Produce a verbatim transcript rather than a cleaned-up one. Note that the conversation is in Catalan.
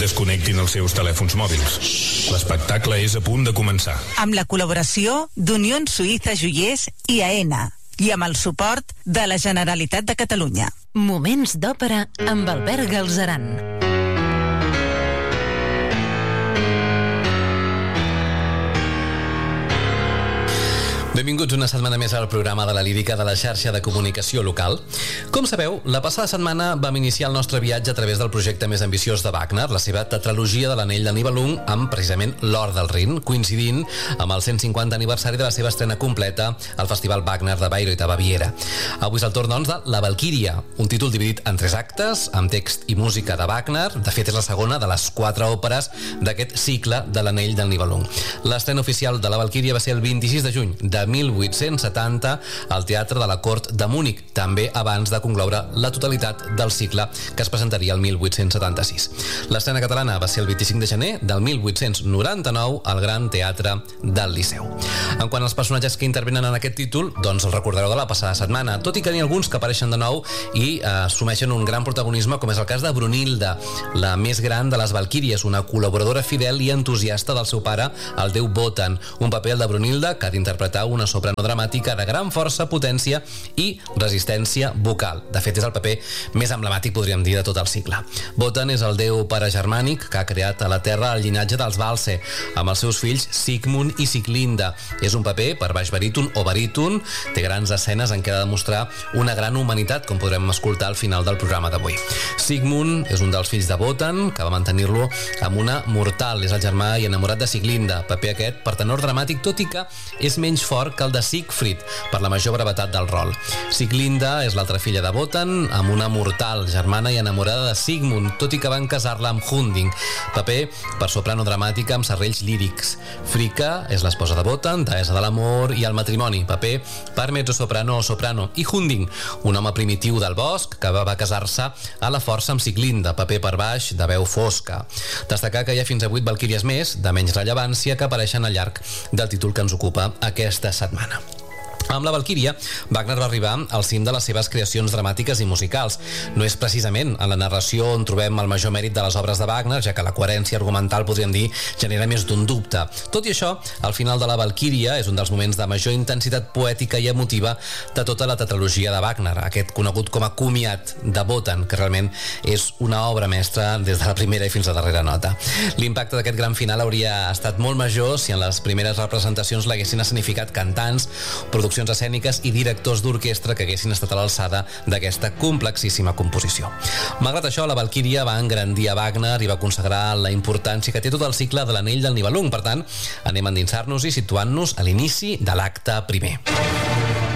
desconnectin els seus telèfons mòbils. L'espectacle és a punt de començar. Amb la col·laboració d'Unión Suïssa Joiers i AENA i amb el suport de la Generalitat de Catalunya. Moments d'òpera amb Albert Galzeran. Benvinguts una setmana més al programa de la lírica de la xarxa de comunicació local. Com sabeu, la passada setmana vam iniciar el nostre viatge a través del projecte més ambiciós de Wagner, la seva tetralogia de l'Anell del Nibelung, amb precisament l'Or del Rin, coincidint amb el cent cinquanta aniversari de la seva estrena completa al Festival Wagner de Bayreuth a Baviera. Avui és el torn, doncs, de La Valquíria, un títol dividit en tres actes, amb text i música de Wagner. De fet, és la segona de les quatre òperes d'aquest cicle de l'Anell del Nibelung. L'estrena oficial de La Valquíria va ser el vint-i-sis de juny de mil vuit-cents setanta al Teatre de la Cort de Múnich, també abans de concloure la totalitat del cicle que es presentaria el mil vuit-cents setanta-sis. L'estrena catalana va ser el vint-i-cinc de gener del mil vuit-cents noranta-nou al Gran Teatre del Liceu. En quant als personatges que intervenen en aquest títol, doncs els recordareu de la passada setmana, tot i que n'hi ha alguns que apareixen de nou i eh, assumeixen un gran protagonisme, com és el cas de Brunilda, la més gran de les Valquíries, una col·laboradora fidel i entusiasta del seu pare, el déu Wotan, un paper, el de Brunilda, que ha d'interpretar una soprano dramàtica de gran força, potència i resistència vocal. De fet, és el paper més emblemàtic, podríem dir, de tot el cicle. Wotan és el déu pare germànic que ha creat a la Terra el llinatge dels Valse, amb els seus fills Sigmund i Siglinda. És un paper per baix baríton o baríton, té grans escenes en què ha de demostrar una gran humanitat, com podrem escoltar al final del programa d'avui. Sigmund és un dels fills de Wotan, que va mantenir-lo amb una mortal, és el germà i enamorat de Siglinda, paper aquest per tenor dramàtic, tot i que és menys fort que el de Siegfried, per la major brevetat del rol. Siglinda és l'altra filla de Wotan, amb una mortal, germana i enamorada de Sigmund, tot i que van casar-la amb Hunding, paper per soprano dramàtica amb serrells lírics. Fricka és l'esposa de Wotan, deessa de l'amor i el matrimoni, paper per mezzosoprano o soprano, i Hunding, un home primitiu del bosc que va casar-se a la força amb Siglinda, paper per baix de veu fosca. Destacar que hi ha fins a vuit valquíries més, de menys rellevància, que apareixen al llarg del títol que ens ocupa aquesta setmana. Amb La Valquíria, Wagner va arribar al cim de les seves creacions dramàtiques i musicals. No és precisament en la narració on trobem el major mèrit de les obres de Wagner, ja que la coherència argumental, podríem dir, genera més d'un dubte. Tot i això, al final de La Valquíria és un dels moments de major intensitat poètica i emotiva de tota la tetralogia de Wagner, aquest conegut com a comiat de Wotan, que realment és una obra mestra des de la primera i fins a la darrera nota. L'impacte d'aquest gran final hauria estat molt major si en les primeres representacions l'haguessin escenificat cantants, produccions escèniques i directors d'orquestra que haguessin estat a l'alçada d'aquesta complexíssima composició. Malgrat això, La Valquíria va engrandir a Wagner i va consagrar la importància que té tot el cicle de l'Anell del Nibelung. Per tant, anem a endinsar-nos i situant-nos a l'inici de l'acte primer.